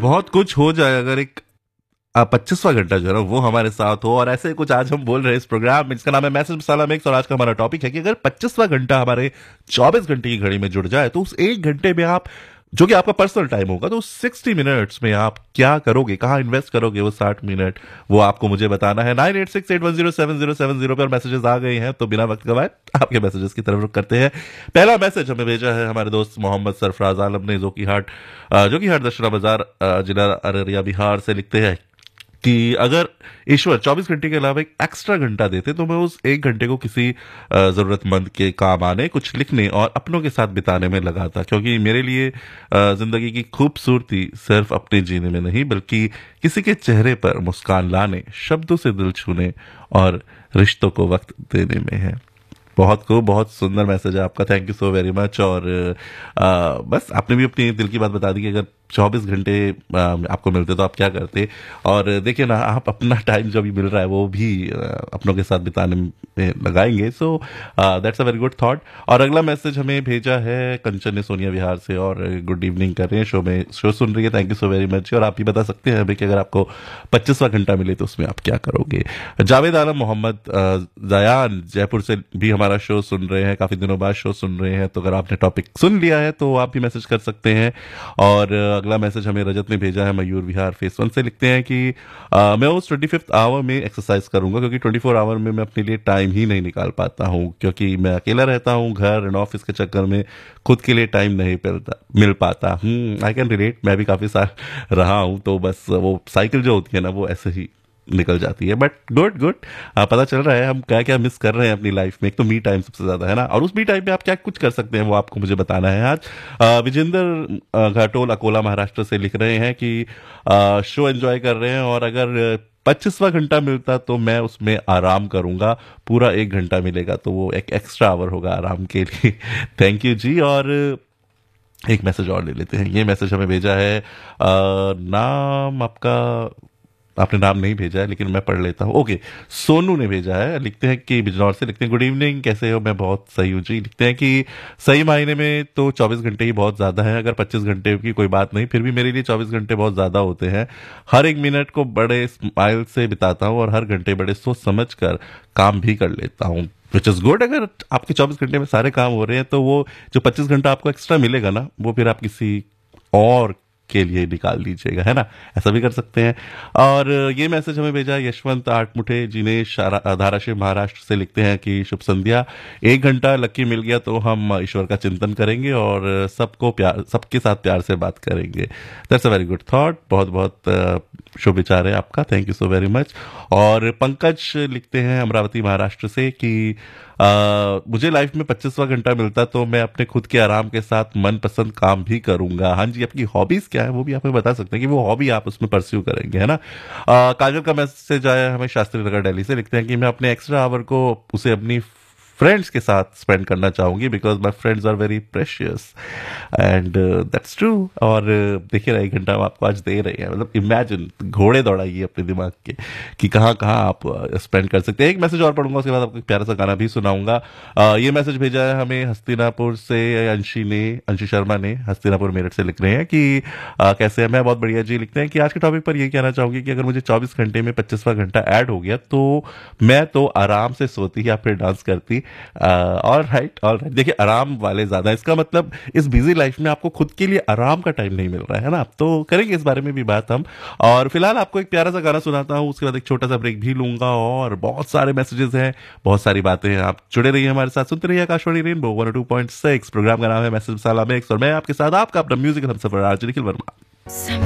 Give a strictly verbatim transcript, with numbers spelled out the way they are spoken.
बहुत कुछ हो जाए अगर एक पच्चीसवां घंटा जो है ना वो हमारे साथ हो। और ऐसे ही कुछ आज हम बोल रहे हैं इस प्रोग्राम में जिसका नाम है मैसेज मसाला मिक्स। और आज का हमारा टॉपिक है कि अगर पच्चीसवां घंटा हमारे चौबीस घंटे की घड़ी में जुड़ जाए तो उस एक घंटे में आप, जो कि आपका पर्सनल टाइम होगा, तो सिक्सटी मिनट्स में आप क्या करोगे, कहाँ इन्वेस्ट करोगे वो साठ मिनट, वो आपको मुझे बताना है। Nine eight six eight one zero seven zero seven zero पर मैसेजेस आ गए हैं, तो बिना वक्त गवाए आपके मैसेजेस की तरफ रुख करते हैं। पहला मैसेज हमें भेजा है हमारे दोस्त मोहम्मद सरफराज आलम ने, जो कि हाट जो कि हाट दशरा बाजार जिला अररिया बिहार से लिखते हैं कि अगर ईश्वर चौबीस घंटे के अलावा एक एक्स्ट्रा घंटा देते तो मैं उस एक घंटे को किसी जरूरतमंद के काम आने, कुछ लिखने और अपनों के साथ बिताने में लगाता, क्योंकि मेरे लिए जिंदगी की खूबसूरती सिर्फ अपने जीने में नहीं बल्कि किसी के चेहरे पर मुस्कान लाने, शब्दों से दिल छूने और रिश्तों को वक्त देने में है। बहुत खूब, बहुत सुंदर मैसेज है आपका, thank you so very much. और आ, बस आपने भी अपनी दिल की बात बता दी कि अगर चौबीस घंटे आपको मिलते तो आप क्या करते। और देखिए ना, आप अपना टाइम जो भी मिल रहा है वो भी अपनों के साथ बिताने में लगाएंगे, so that's a very good thought. और अगला मैसेज हमें भेजा है कंचन ने सोनिया विहार से, और गुड इवनिंग कर रहे हैं, शो में शो सुन रही है, thank you so very much. और आप ही बता सकते हैं अभी कि अगर आपको पच्चीसवां घंटा मिले तो उसमें आप क्या करोगे। जावेद आलम मोहम्मद जयान जयपुर से भी हमारा शो सुन रहे हैं, काफी दिनों बाद शो सुन रहे हैं, तो अगर आपने टॉपिक सुन लिया है तो आप भी मैसेज कर सकते हैं। और अगला मैसेज हमें रजत ने भेजा है मयूर विहार फेस वन से, लिखते हैं कि आ, मैं उस ट्वेंटी फिफ्थ आवर में एक्सरसाइज करूंगा, क्योंकि ट्वेंटी फोर आवर में मैं अपने लिए टाइम ही नहीं निकाल पाता हूं, क्योंकि मैं अकेला रहता हूं, घर एंड ऑफिस के चक्कर में खुद के लिए टाइम नहीं मिलता मिल पाता हूं। आई कैन रिलेट, मैं भी काफी साल रहा हूं, तो बस वो साइकिल जो होती है ना वो ऐसे ही निकल जाती है। बट गुड गुड, पता चल रहा है हम क्या क्या मिस कर रहे हैं अपनी लाइफ में। एक तो मी टाइम सबसे ज्यादा है ना, और उस मी टाइम में आप क्या कुछ कर सकते हैं वो आपको मुझे बताना है आज। विजेंद्र घाटोल अकोला महाराष्ट्र से लिख रहे हैं कि आ, शो एंजॉय कर रहे हैं, और अगर पच्चीसवां घंटा मिलता तो मैं उसमें आराम करूंगा, पूरा एक घंटा मिलेगा तो वो एक एक्स्ट्रा आवर होगा आराम के लिए। थैंक यू जी। और एक मैसेज और ले लेते हैं, ये मैसेज हमें भेजा है, आ, नाम आपका आपने नाम नहीं भेजा है लेकिन मैं पढ़ लेता हूँ। ओके, सोनू ने भेजा है, लिखते हैं कि बिजनौर से, लिखते हैं गुड इवनिंग, कैसे हो, मैं बहुत सही हूँ जी। लिखते हैं कि सही मायने में तो चौबीस घंटे ही बहुत ज्यादा है, अगर पच्चीस घंटे की कोई बात नहीं, फिर भी मेरे लिए चौबीस घंटे बहुत ज्यादा होते हैं। हर एक मिनट को बड़े स्माइल से बिताता हूँ और हर घंटे बड़े सोच समझ कर काम भी कर लेता हूँ, विच इज गुड। अगर आपके चौबीस घंटे में सारे काम हो रहे हैं तो वो जो पच्चीस घंटा आपको एक्स्ट्रा मिलेगा ना, वो फिर आप किसी और के लिए निकाल लीजिएगा, है ना, ऐसा भी कर सकते हैं। और ये मैसेज हमें भेजा यशवंत आठमुठे जिनेश धाराशिव महाराष्ट्र से, लिखते हैं कि शुभ संध्या, एक घंटा लक्की मिल गया तो हम ईश्वर का चिंतन करेंगे और सबको प्यार, सबके साथ प्यार से बात करेंगे। That's a very good thought, बहुत बहुत शुभ विचार है आपका, thank you so very much. और पंकज लिखते हैं अमरावती महाराष्ट्र से कि आ, मुझे लाइफ में पच्चीसवां घंटा मिलता तो मैं अपने खुद के आराम के साथ मनपसंद काम भी करूंगा। हाँ जी, आपकी हॉबीज क्या है वो भी आप हमें बता सकते हैं कि वो हॉबी आप उसमें परस्यू करेंगे, है ना। आ, काजल का मैसेज आया हमें शास्त्री नगर दिल्ली से, लिखते हैं कि मैं अपने एक्स्ट्रा आवर को उसे अपनी फ्रेंड्स के साथ स्पेंड करना चाहूंगी, because my friends are very precious and that's true. और देखिए ना, एक घंटा हम आपको आज दे रहे हैं, मतलब इमेजिन, घोड़े दौड़ाइए अपने दिमाग के कि कहाँ कहाँ आप स्पेंड कर सकते हैं। एक मैसेज और पढ़ूंगा, उसके बाद आपको एक प्यारा सा गाना भी सुनाऊंगा। uh, ये मैसेज भेजा है हमें हस्तिनापुर से अंशी ने, अंशी शर्मा ने, हस्तिनापुर मेरठ से, लिख रहे हैं कि uh, कैसे है, मैं बहुत बढ़िया जी। लिखते हैं कि आज के टॉपिक पर ये कहना चाहूंगी कि अगर मुझे चौबीस घंटे में पच्चीसवां घंटा ऐड हो गया तो मैं तो आराम से सोती या फिर डांस करती। ऑल राइट ऑल राइट, देखिए आराम वाले ज्यादा, इसका मतलब इस बिजी लाइफ में आपको खुद के लिए आराम का टाइम नहीं मिल रहा है ना, तो करेंगे इस बारे में भी बात हम। और फिलहाल आपको एक प्यारा सा गाना सुनाता हूँ, उसके बाद एक छोटा सा ब्रेक भी लूंगा, और बहुत सारे मैसेजेस हैं, बहुत सारी बातें हैं। आप जुड़े रहिए हमारे साथ, सुनते रहिए Akashvani rainbow one two point six. Programme का नाम है मैसेज मसाला मिक्स, और मैं आपके साथ आपका अपना म्यूजिक हम सफर आरजे निखिल वर्मा।